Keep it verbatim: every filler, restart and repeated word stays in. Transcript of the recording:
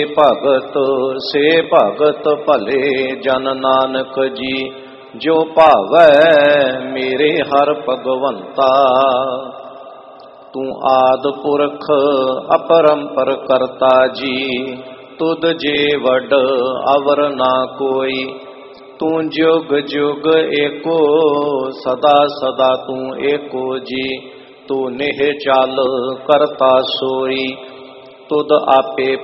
भगत से भगत भले जन नानक जी, जो भावै मेरे हर भगवंता। तू आद पुरख अपरंपर करता जी, तुद जे वड अवर ना कोई। तू जुग जुग एको सदा सदा तू एको जी, तू निह चाल करता सोई। तुद आपे